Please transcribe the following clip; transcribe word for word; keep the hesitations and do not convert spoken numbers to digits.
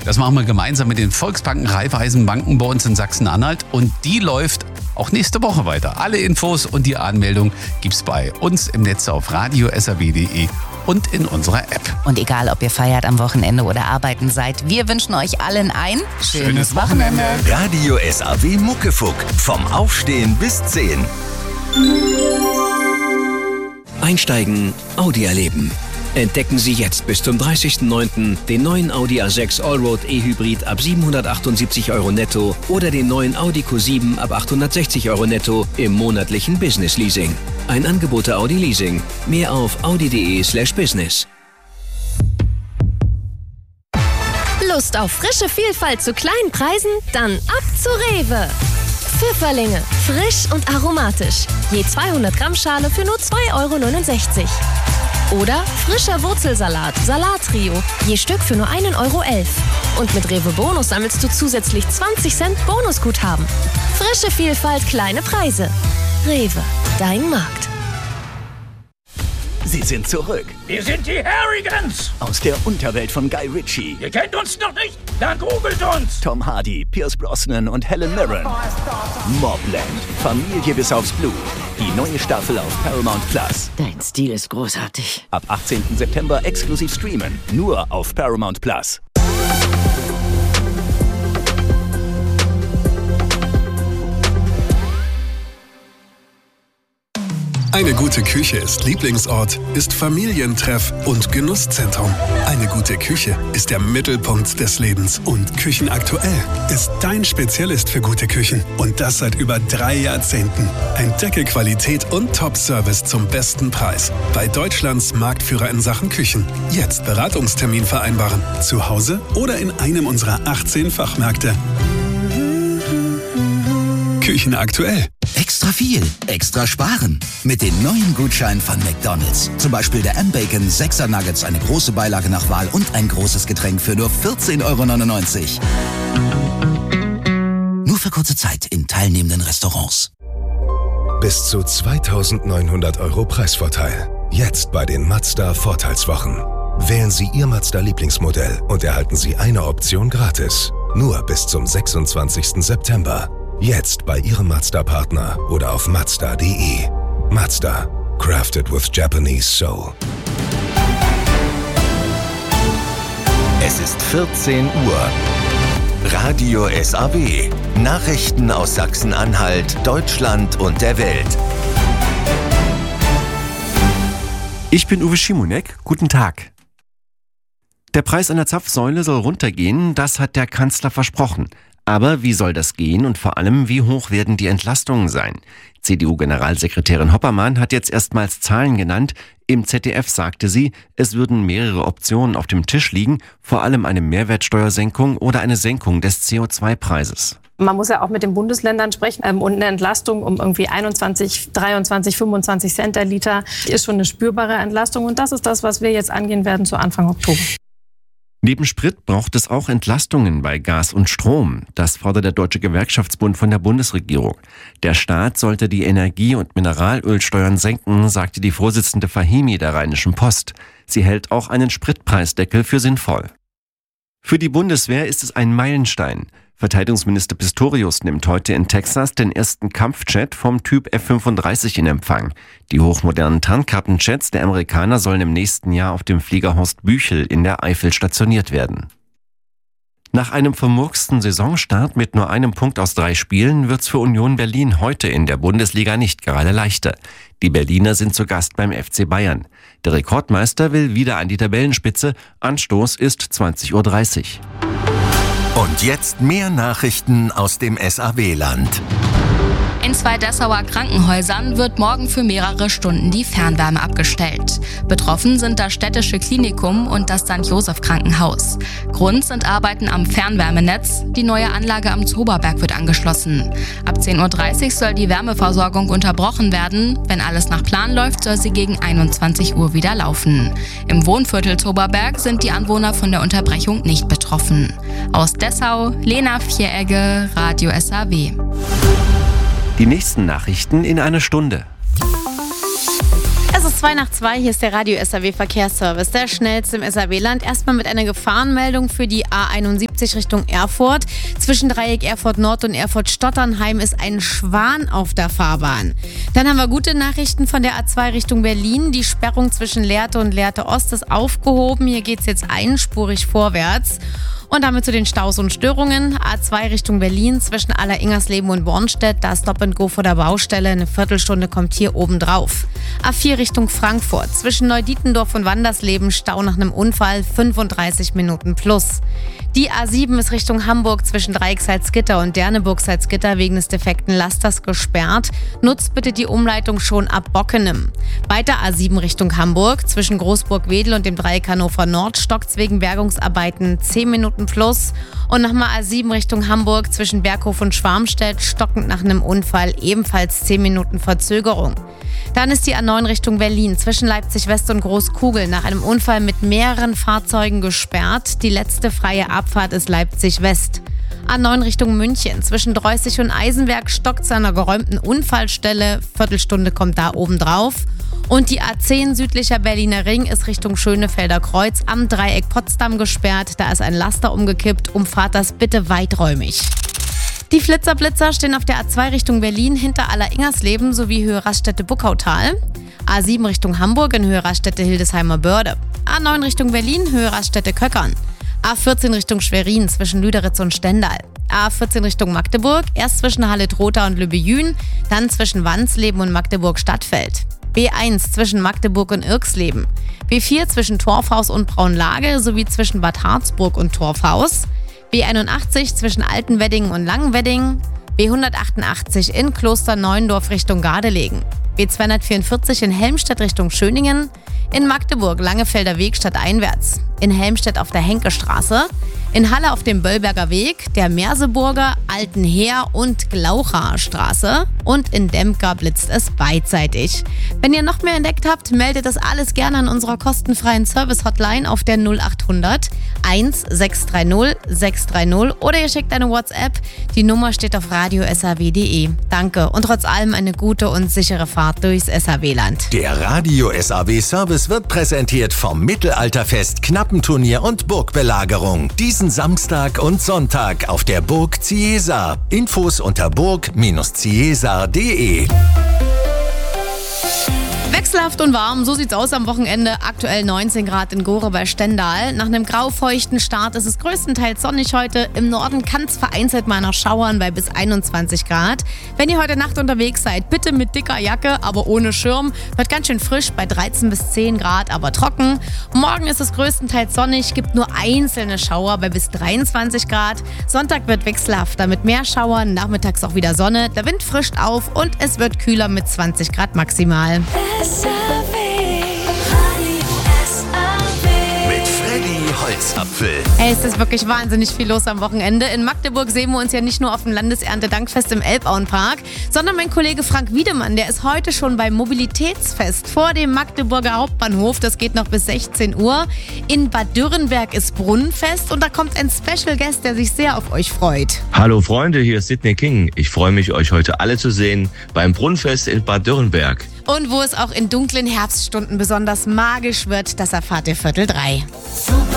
Das machen wir gemeinsam mit den Volksbanken, Raiffeisenbanken bei uns in Sachsen-Anhalt. Und die läuft auch nächste Woche weiter. Alle Infos und die Anmeldung gibt's bei uns im Netz auf radio s a w punkt d e und in unserer App. Und egal, ob ihr feiert am Wochenende oder arbeiten seid, wir wünschen euch allen ein schönes, schönes Wochenende. Wochenende. Radio S A W Muckefuck. Vom Aufstehen bis zehn. Einsteigen, Audi erleben. Entdecken Sie jetzt bis zum dreißigsten neunten den neuen Audi A sechs Allroad E-Hybrid ab siebenhundertachtundsiebzig Euro netto oder den neuen Audi Q sieben ab achthundertsechzig Euro netto im monatlichen Business Leasing. Ein Angebot der Audi Leasing. Mehr auf audi punkt d e slash business. Lust auf frische Vielfalt zu kleinen Preisen? Dann ab zu Rewe. Pfifferlinge, frisch und aromatisch. Je zweihundert Gramm Schale für nur zwei Euro neunundsechzig. Oder frischer Wurzelsalat, Salattrio, je Stück für nur ein Euro elf. Und mit Rewe Bonus sammelst du zusätzlich zwanzig Cent Bonusguthaben. Frische Vielfalt, kleine Preise. Rewe, dein Markt. Sie sind zurück Wir sind die Harrigans. aus der Unterwelt von Guy Ritchie. Ihr kennt uns noch nicht? Dann googelt uns. Tom Hardy, Pierce Brosnan und Helen Mirren. Mobland. Familie bis aufs Blut. Die neue Staffel auf Paramount Plus. Dein Stil ist großartig. Ab achtzehnten September exklusiv streamen. Nur auf Paramount Plus. Eine gute Küche ist Lieblingsort, ist Familientreff und Genusszentrum. Eine gute Küche ist der Mittelpunkt des Lebens. Und Küchenaktuell ist dein Spezialist für gute Küchen. Und das seit über drei Jahrzehnten. Entdecke Qualität und Top-Service zum besten Preis. Bei Deutschlands Marktführer in Sachen Küchen. Jetzt Beratungstermin vereinbaren. Zu Hause oder in einem unserer achtzehn Fachmärkte. Küchenaktuell. Extra viel, extra sparen. Mit den neuen Gutscheinen von McDonald's. Zum Beispiel der M-Bacon sechser Nuggets, eine große Beilage nach Wahl und ein großes Getränk für nur vierzehn Euro neunundneunzig. Nur für kurze Zeit in teilnehmenden Restaurants. Bis zu zweitausendneunhundert Euro Preisvorteil. Jetzt bei den Mazda Vorteilswochen. Wählen Sie Ihr Mazda-Lieblingsmodell und erhalten Sie eine Option gratis. Nur bis zum sechsundzwanzigsten September. Jetzt bei Ihrem Mazda-Partner oder auf mazda punkt de. Mazda. Crafted with Japanese Soul. Es ist vierzehn Uhr. Radio S A W. Nachrichten aus Sachsen-Anhalt, Deutschland und der Welt. Ich bin Uwe Schimonek. Guten Tag. Der Preis einer Zapfsäule soll runtergehen, das hat der Kanzler versprochen. Aber wie soll das gehen und vor allem, wie hoch werden die Entlastungen sein? C D U-Generalsekretärin Hoppermann hat jetzt erstmals Zahlen genannt. Im Z D F sagte sie, es würden mehrere Optionen auf dem Tisch liegen, vor allem eine Mehrwertsteuersenkung oder eine Senkung des C O zwei Preises. Man muss ja auch mit den Bundesländern sprechen. Und eine Entlastung um irgendwie einundzwanzig, dreiundzwanzig, fünfundzwanzig Cent der Liter ist schon eine spürbare Entlastung. Und das ist das, was wir jetzt angehen werden zu Anfang Oktober. Neben Sprit braucht es auch Entlastungen bei Gas und Strom. Das fordert der Deutsche Gewerkschaftsbund von der Bundesregierung. Der Staat sollte die Energie- und Mineralölsteuern senken, sagte die Vorsitzende Fahimi der Rheinischen Post. Sie hält auch einen Spritpreisdeckel für sinnvoll. Für die Bundeswehr ist es ein Meilenstein. Verteidigungsminister Pistorius nimmt heute in Texas den ersten Kampfjet vom Typ F fünfunddreißig in Empfang. Die hochmodernen Tarnkappenjets der Amerikaner sollen im nächsten Jahr auf dem Flieger Horst Büchel in der Eifel stationiert werden. Nach einem vermurksten Saisonstart mit nur einem Punkt aus drei Spielen wird's für Union Berlin heute in der Bundesliga nicht gerade leichter. Die Berliner sind zu Gast beim F C Bayern. Der Rekordmeister will wieder an die Tabellenspitze. Anstoß ist zwanzig Uhr dreißig. Und jetzt mehr Nachrichten aus dem S A W-Land. In zwei Dessauer Krankenhäusern wird morgen für mehrere Stunden die Fernwärme abgestellt. Betroffen sind das Städtische Klinikum und das Sankt Joseph Krankenhaus. Grund sind Arbeiten am Fernwärmenetz. Die neue Anlage am Zoberberg wird angeschlossen. Ab zehn Uhr dreißig soll die Wärmeversorgung unterbrochen werden. Wenn alles nach Plan läuft, soll sie gegen einundzwanzig Uhr wieder laufen. Im Wohnviertel Zoberberg sind die Anwohner von der Unterbrechung nicht betroffen. Aus Dessau, Lena Vieregge, Radio S A W. Die nächsten Nachrichten in einer Stunde. Es ist zwei nach zwei, hier ist der Radio S A W Verkehrsservice, der schnellste im S A W-Land. Erstmal mit einer Gefahrenmeldung für die A einundsiebzig Richtung Erfurt. Zwischen Dreieck Erfurt Nord und Erfurt Stotternheim ist ein Schwan auf der Fahrbahn. Dann haben wir gute Nachrichten von der A zwei Richtung Berlin. Die Sperrung zwischen Lehrte und Lehrte Ost ist aufgehoben. Hier geht es jetzt einspurig vorwärts. Und damit zu den Staus und Störungen. A zwei Richtung Berlin zwischen Aller-Ingersleben und Bornstedt. Da Stop and Go vor der Baustelle. Eine Viertelstunde kommt hier oben drauf. A vier Richtung Frankfurt zwischen Neudietendorf und Wandersleben. Stau nach einem Unfall. fünfunddreißig Minuten plus. Die A sieben ist Richtung Hamburg zwischen Dreieck-Salzgitter und Derneburg-Salzgitter wegen des defekten Lasters gesperrt. Nutzt bitte die Umleitung schon ab Bockenem. Weiter A sieben Richtung Hamburg zwischen Großburg-Wedel und dem Dreieck Hannover Nord stockt's wegen Bergungsarbeiten zehn Minuten plus. Und nochmal A sieben Richtung Hamburg zwischen Berghof und Schwarmstedt stockend nach einem Unfall ebenfalls zehn Minuten Verzögerung. Dann ist die A neun Richtung Berlin zwischen Leipzig-West und Großkugel nach einem Unfall mit mehreren Fahrzeugen gesperrt. Die letzte freie Abfahrt ist Leipzig-West. A neun Richtung München zwischen Dreußig und Eisenberg stockt zu einer geräumten Unfallstelle. Viertelstunde kommt da oben drauf. Und die A zehn südlicher Berliner Ring ist Richtung Schönefelder Kreuz am Dreieck Potsdam gesperrt. Da ist ein Laster umgekippt. Umfahrt das bitte weiträumig. Die Flitzer-Blitzer stehen auf der A zwei Richtung Berlin hinter Aller-Ingersleben sowie Höhe Raststätte-Buckautal. A sieben Richtung Hamburg in Höhe Raststätte-Hildesheimer Börde. A neun Richtung Berlin, Höhe Raststätte-Köckern. A vierzehn Richtung Schwerin zwischen Lüderitz und Stendal. A vierzehn Richtung Magdeburg, erst zwischen Halle-Trotha und Lübbejün, dann zwischen Wansleben und Magdeburg-Stadtfeld. B eins zwischen Magdeburg und Irxleben. B vier zwischen Torfhaus und Braunlage sowie zwischen Bad Harzburg und Torfhaus. B einundachtzig zwischen Altenwedding und Langenwedding. B hundertachtundachtzig in Klosterneuendorf Richtung Gardelegen. B zweihundertvierundvierzig in Helmstedt Richtung Schöningen. In Magdeburg Langefelder Weg stadteinwärts. In Helmstedt auf der Henkestraße. In Halle auf dem Böllberger Weg, der Merseburger, Altenheer und Glaucher Straße. Und in Dempker blitzt es beidseitig. Wenn ihr noch mehr entdeckt habt, meldet das alles gerne an unserer kostenfreien Service-Hotline auf der null achthundert eins sechs drei null sechs drei null oder ihr schickt eine WhatsApp. Die Nummer steht auf radio s a w punkt d e. Danke und trotz allem eine gute und sichere Fahrt durchs S A W-Land. Der Radio S A W-Service wird präsentiert vom Mittelalterfest, Knappenturnier und Burgbelagerung. Diesen Samstag und Sonntag auf der Burg Ciesa. Infos unter burg Ciesa punkt d e. Wechselhaft und warm, so sieht's aus am Wochenende. Aktuell neunzehn Grad in Gore bei Stendal. Nach einem graufeuchten Start ist es größtenteils sonnig heute. Im Norden kann es vereinzelt mal noch schauern bei bis einundzwanzig Grad. Wenn ihr heute Nacht unterwegs seid, bitte mit dicker Jacke, aber ohne Schirm. Wird ganz schön frisch bei dreizehn bis zehn Grad, aber trocken. Morgen ist es größtenteils sonnig, gibt nur einzelne Schauer bei bis dreiundzwanzig Grad. Sonntag wird wechselhafter mit mehr Schauern, nachmittags auch wieder Sonne. Der Wind frischt auf und es wird kühler mit zwanzig Grad maximal. Mit Freddy Holzapfel. Hey, es ist wirklich wahnsinnig viel los am Wochenende. In Magdeburg sehen wir uns ja nicht nur auf dem Landeserntedankfest im Elbauenpark, sondern mein Kollege Frank Wiedemann, der ist heute schon beim Mobilitätsfest vor dem Magdeburger Hauptbahnhof. Das geht noch bis sechzehn Uhr. In Bad Dürrenberg ist Brunnenfest und da kommt ein Special Guest, der sich sehr auf euch freut. Hallo Freunde, hier ist Sidney King. Ich freue mich, euch heute alle zu sehen beim Brunnenfest in Bad Dürrenberg. Und wo es auch in dunklen Herbststunden besonders magisch wird, das erfahrt ihr Viertel drei. Super.